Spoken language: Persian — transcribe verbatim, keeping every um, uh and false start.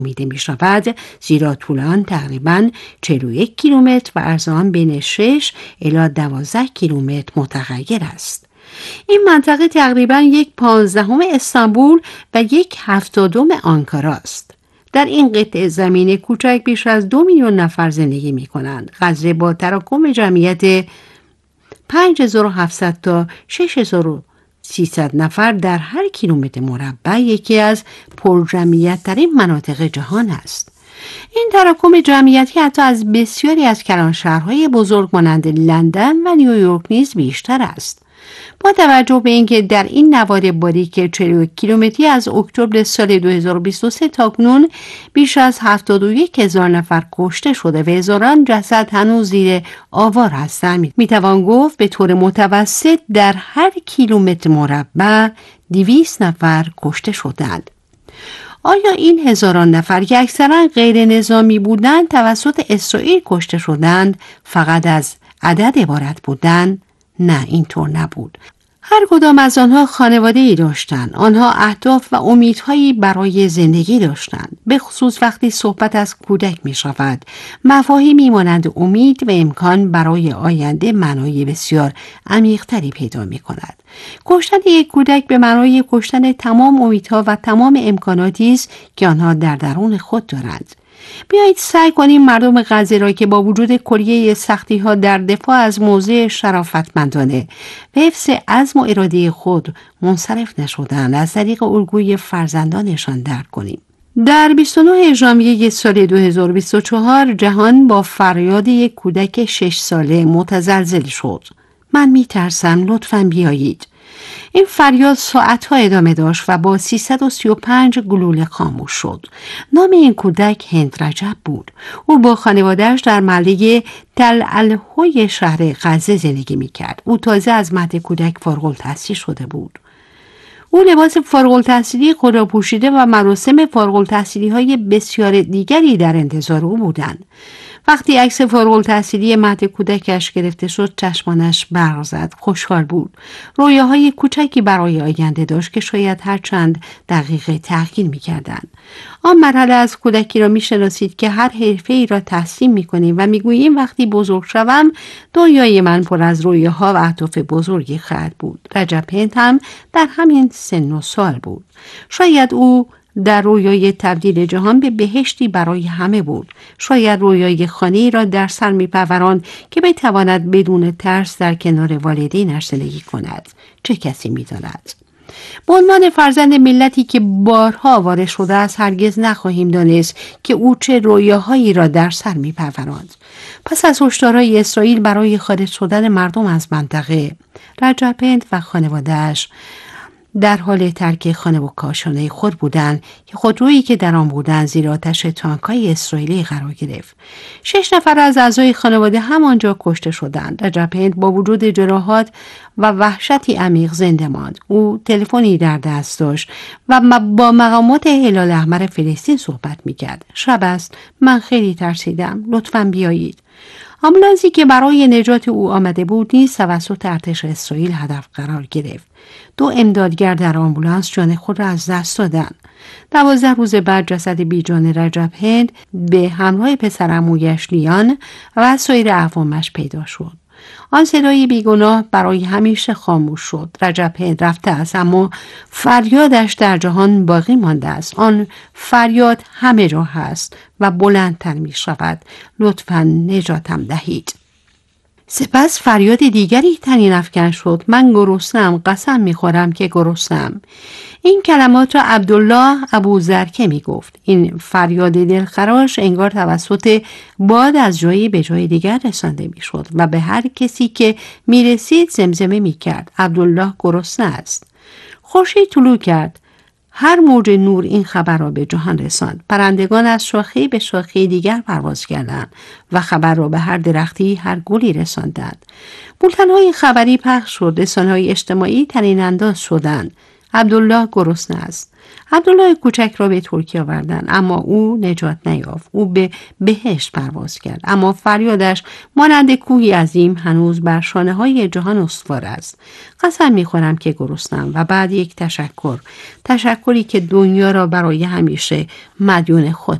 میده می شود، زیرا طول آن تقریباً چهل و یک کیلومتر و عرض آن بین شش الی دوازده کیلومتر متغیر است. این منطقه تقریباً یک پانزدهم استانبول و یک هفتادم آنکارا است. در این قطعه زمین کوچک بیش از دو میلیون نفر زندگی می کنند. غزه با تراکم جمعیت پنج هزار و هفتصد تا شش هزار و سیصد نفر در هر کیلومتر مربع یکی از پرجمعیت ترین مناطق جهان است. این تراکم جمعیتی حتی از بسیاری از کلانشهرهای بزرگ مانند لندن و نیویورک نیز بیشتر است. با توجه به اینکه در این نوار باریک چهل و یک کیلومتری از اکتبر سال دو هزار و بیست و سه تاکنون بیش از هفتاد و یک هزار نفر کشته شده و هزاران جسد هنوز زیر آوار هستند، میتوان گفت به طور متوسط در هر کیلومتر مربع دویست نفر کشته شدند. آیا این هزاران نفر که اکثرا غیر نظامی بودند توسط اسرائیل کشته شدند فقط از عدد عبارت بودند؟ نه، اینطور نبود. هر کدام از آنها خانواده ای داشتند. آنها اهداف و امیدهایی برای زندگی داشتند. به خصوص وقتی صحبت از کودک می شود. مفاهیمی مانند امید و امکان برای آینده معنای بسیار عمیق‌تری پیدا می کند. کشتن یک کودک به معنای کشتن تمام امیدها و تمام امکاناتی است که آنها در درون خود دارند. بیایید سعی کنیم مردم غزه را که با وجود کلیه سختی ها در دفاع از موضع شرافتمندانه و حفظ عزم و اراده خود منصرف نشدند از طریق الگوی فرزندانشان درک کنیم. در بیست و نه ژانویه سال دو هزار و بیست و چهار جهان با فریاد یک کودک شش ساله متزلزل شد. من می ترسم، لطفاً بیایید. این فریاد ساعتها ادامه داشت و با سیصد و سی و پنج گلوله خاموش شد. نام این کودک هند رجب بود. او با خانواده‌اش در محله تل الهوی شهر غزه زندگی می‌کرد. او تازه از مهد کودک فارغ التحصیل شده بود. او لباس فارغ التحصیلی خود را پوشیده و مراسم فارغ التحصیلی‌های بسیار دیگری در انتظار او بودند. وقتی عکس فارغ التحصیلی مهد کودکش گرفته شد چشمانش برق زد. خوشحال بود. رویاهای کوچکی برای آینده داشت که شاید هر چند دقیقه تغییر می‌کردند. آن مرحله از کودکی را می‌شناسید که هر حرفه‌ای را تحسین می‌کنیم و می‌گوییم وقتی بزرگ شوم دنیای من پر از رویاها و اهداف بزرگی خواهد بود. رجب هند هم در همین سن و سال بود. شاید او در رویای تبدیل جهان به بهشتی برای همه بود. شاید رویای خانه‌ای را در سر می‌پروراند که بتواند بدون ترس در کنار والدینش زندگی کند. چه کسی می‌داند؟ به عنوان فرزند ملتی که بارها آواره شده است هرگز نخواهیم دانست که او چه رویاهایی را در سر می‌پروراند. پس از هشدارهای اسرائیل برای خارج شدن مردم از منطقه، رجب هند و خانواده‌اش در حال ترک خانه و کاشانه خود بودند که خودرویی که در آن بودند زیر آتش تانک‌های اسرائیلی قرار گرفت. شش نفر از اعضای خانواده همانجا کشته شدند. رجب هند با وجود جراحات و وحشتی عمیق زنده ماند. او تلفنی در دست داشت و با مقامات هلال احمر فلسطین صحبت می‌کرد. شب است، من خیلی ترسیدم، لطفاً بیایید. آمبولانسی که برای نجات او آمده بود نیز توسط ارتش اسرائیل هدف قرار گرفت. دو امدادگر در آمبولانس جان خود را از دست دادند. دوازده روز بعد جسد بیجان رجب هند به همراه پسرعمویش لیان و سایر اقوامش پیدا شد. آن صدای بیگناه برای همیشه خاموش شد. رجب هند رفته است اما فریادش در جهان باقی مانده است. آن فریاد همه جا هست و بلندتر می شود. لطفاً نجاتم دهید. سپس فریاد دیگری طنین افکن شد. من گرسنه‌ام، قسم می‌خورم که گرسنه‌ام. این کلمات را عبدالله ابوزرکه می‌گفت. این فریاد دلخراش انگار توسط باد از جایی به جای دیگر رسانده می‌شد و به هر کسی که می‌رسید زمزمه می‌کرد عبدالله گرسنه است. خورشید طلوع کرد. هر موج نور این خبر را به جهان رساند. پرندگان از شاخه به شاخه دیگر پرواز کردند و خبر را به هر درختی، هر گلی رساندند. بولتن‌های خبری پخش شد. رسانه‌های اجتماعی طنین انداز شدند. عبدالله گرسنه است. عبدالله کوچک را به ترکیه آوردند، اما او نجات نیافت. او به بهشت پرواز کرد، اما فریادش مانند کوهی عظیم هنوز بر شانه های جهان استوار است. قسم میخورم که گرسنه‌ام. و بعد یک تشکر، تشکری که دنیا را برای همیشه مدیون خود